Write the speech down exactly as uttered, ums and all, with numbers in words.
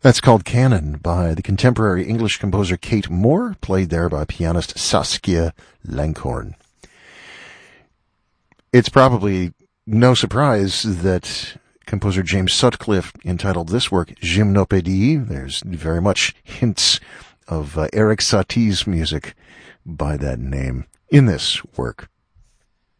That's called Canon by the contemporary English composer Kate Moore, played there by pianist Saskia Langhorne. It's probably no surprise that composer James Sutcliffe entitled this work Gymnopédie. There's very much hints of uh, Erik Satie's music by that name in this work.